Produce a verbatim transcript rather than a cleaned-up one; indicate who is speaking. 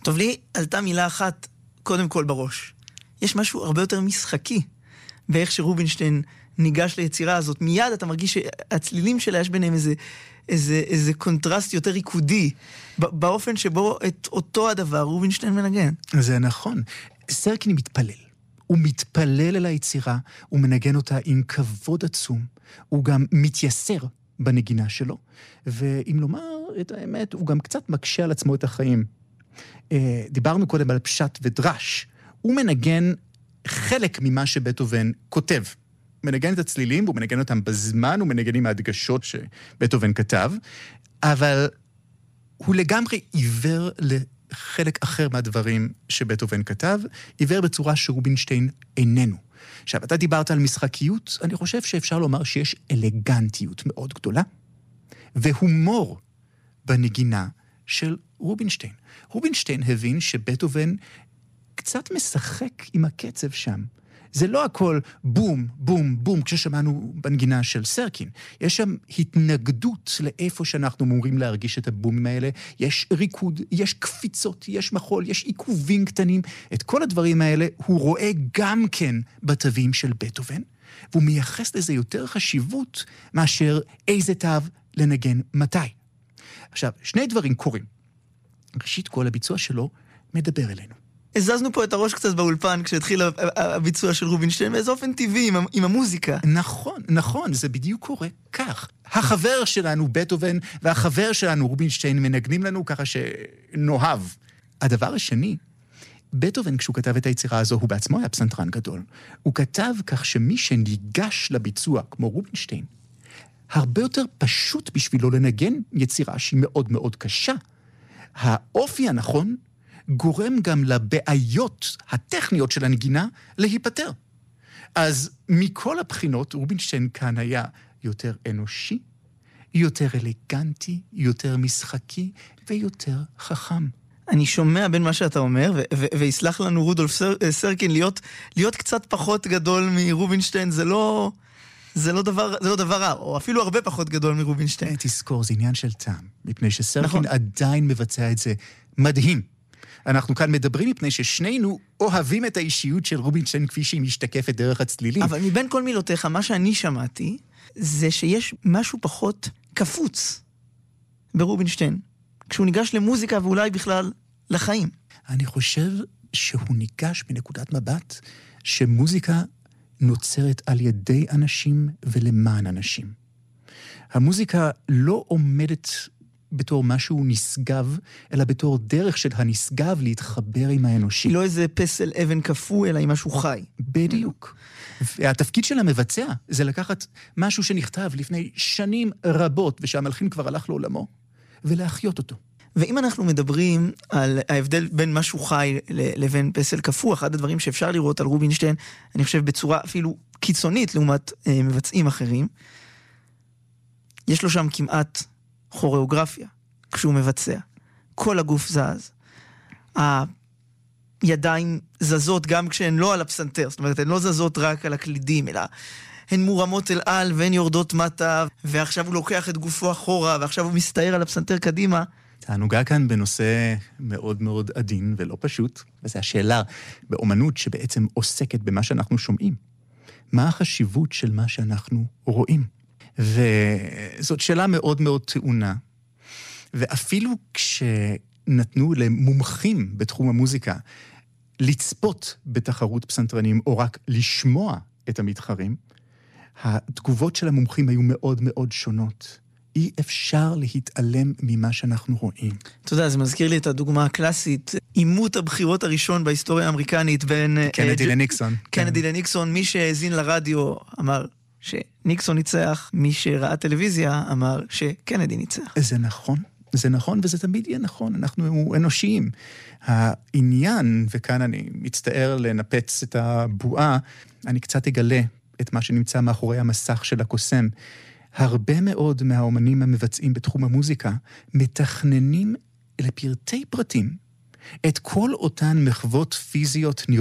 Speaker 1: טוב, לי עלתה מילה אחת קודם כל בראש. יש משהו הרבה יותר משחקי באיך שרובינשטיין ניגש ליצירה הזאת. מיד אתה מרגיש שהצלילים שלה יש ביניהם איזה, איזה, איזה קונטרסט יותר ריקודי, באופן שבו את אותו הדבר רובינשטיין מנגן.
Speaker 2: זה נכון. סרקין מתפלל. הוא מתפלל אל היצירה, הוא מנגן אותה עם כבוד עצום. הוא גם מתייסר בנגינה שלו. ואם לומר את האמת, הוא גם קצת מקשה על עצמו את החיים. דיברנו קודם על פשט ודרש. הוא מנגן חלק ממה שבטהובן כותב. הוא מנגן את הצלילים, והוא מנגן אותם בזמן, הוא מנגן עם ההדגשות שבטהובן כתב, אבל הוא לגמרי עיוור לחלק אחר מהדברים שבטהובן כתב, עיוור בצורה שרובינשטיין איננו. עכשיו, אתה דיברת על משחקיות, אני חושב שאפשר לומר שיש אלגנטיות מאוד גדולה, והומור בנגינה של רובינשטיין. רובינשטיין הבין שבטהובן קצת משחק עם הקצב שם. זה לא הכל בום, בום, בום, כששמענו בנגינה של סרקין. יש שם התנגדות לאיפה שאנחנו אמורים להרגיש את הבומים האלה. יש ריקוד, יש קפיצות, יש מחול, יש עיכובים קטנים. את כל הדברים האלה הוא רואה גם כן בתווים של בטהובן, והוא מייחס לזה יותר חשיבות מאשר איזה תו לנגן מתי. עכשיו, שני דברים קורים. ראשית כל, הביצוע שלו מדבר אלינו.
Speaker 1: הזזנו פה את הראש קצת באולפן כשהתחיל הביצוע של רובינשטיין, באיזה אופן טבעי עם, עם המוזיקה.
Speaker 2: נכון, נכון, זה בדיוק קורה כך. החבר שלנו, בטהובן, והחבר שלנו, רובינשטיין, מנגנים לנו ככה שנאהב. הדבר השני, בטהובן, כשהוא כתב את היצירה הזו, הוא בעצמו היה פסנתרן גדול. הוא כתב כך שמי שניגש לביצוע, כמו רובינשטיין, הרבה יותר פשוט בשבילו לנגן יצירה שהיא מאוד מאוד קשה. האופי הנכון גורם גם לבעיות הטכניות של הנגינה להיפטר. אז מכל הבחינות, רובינשטיין כאן היה יותר אנושי, יותר אלגנטי, יותר משחקי ויותר חכם.
Speaker 1: אני שומע בין מה שאתה אומר, ו- ו- ויסלח לנו רודולף סר- סרקין, להיות, להיות קצת פחות גדול מרובינשטיין, זה לא, זה לא דבר, זה לא דבר רע, או אפילו הרבה פחות גדול מרובינשטיין.
Speaker 2: תזכור, זה עניין של טעם, מפני שסרקין
Speaker 1: נכון.
Speaker 2: עדיין מבצע את זה מדהים. אנחנו כאן מדברים מפני ששנינו אוהבים את האישיות של רובינשטיין כפי שהיא משתקפת דרך הצלילים.
Speaker 1: אבל מבין כל מילותיך, מה שאני שמעתי, זה שיש משהו פחות קפוץ ברובינשטיין, כשהוא ניגש למוזיקה ואולי בכלל לחיים.
Speaker 2: אני חושב שהוא ניגש בנקודת מבט שמוזיקה נוצרת על ידי אנשים ולמען אנשים. המוזיקה לא עומדת בתור משהו נשגב, אלא בתור דרך של הנשגב להתחבר עם האנושי.
Speaker 1: לא איזה פסל אבן כפוי, אלא עם משהו חי.
Speaker 2: בדיוק. והתפקיד של המבצע זה לקחת משהו שנכתב לפני שנים רבות, ושהמלחין כבר הלך לעולמו, ולהחיות אותו.
Speaker 1: ואם אנחנו מדברים על ההבדל בין משהו חי לבין פסל כפוי, אחד הדברים שאפשר לראות על רובינשטיין, אני חושב בצורה אפילו קיצונית לעומת אה, מבצעים אחרים, יש לו שם כמעט כוריאוגרפיה, כשהוא מבצע. כל הגוף זז. הידיים זזות גם כשהן לא על הפסנתר, זאת אומרת, הן לא זזות רק על הקלידים, אלא הן מורמות אל על והן יורדות מטה, ועכשיו הוא לוקח את גופו אחורה, ועכשיו הוא מסתער על הפסנתר קדימה.
Speaker 2: תענוגה כאן בנושא מאוד מאוד עדין ולא פשוט, וזו השאלה באומנות שבעצם עוסקת במה שאנחנו שומעים. מה החשיבות של מה שאנחנו רואים? וזאת שאלה מאוד מאוד טעונה, ואפילו כשנתנו למומחים בתחום המוזיקה לצפות בתחרות פסנתרנים או רק לשמוע את המתחרים, התגובות של המומחים היו מאוד מאוד שונות. אי אפשר להתעלם ממה שאנחנו רואים.
Speaker 1: אתה יודע, זה מזכיר לי את הדוגמה הקלאסית, עימות הבחירות הראשון בהיסטוריה האמריקנית בין
Speaker 2: קנדי לניקסון.
Speaker 1: קנדי לניקסון, מי שהאזין לרדיו אמר שניקסון ניצח, מי שראה טלוויזיה אמר שקנדי ניצח.
Speaker 2: זה נכון, זה נכון, וזה תמיד יהיה נכון, אנחנו אנושיים. העניין, וכאן אני מצטער לנפץ את הבועה, אני קצת אגלה את מה שנמצא מאחורי המסך של הקוסם. הרבה מאוד מהאומנים המבצעים בתחום המוזיקה מתכננים לפרטי פרטים את כל אותן מחוות פיזיות